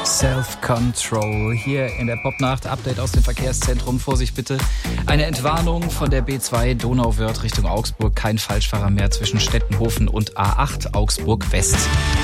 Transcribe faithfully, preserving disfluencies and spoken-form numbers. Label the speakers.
Speaker 1: Self-Control hier in der Popnacht. Update aus dem Verkehrszentrum. Vorsicht bitte. Eine Entwarnung von der B zwei Donauwörth Richtung Augsburg. Kein Falschfahrer mehr zwischen Stettenhofen und A acht Augsburg West.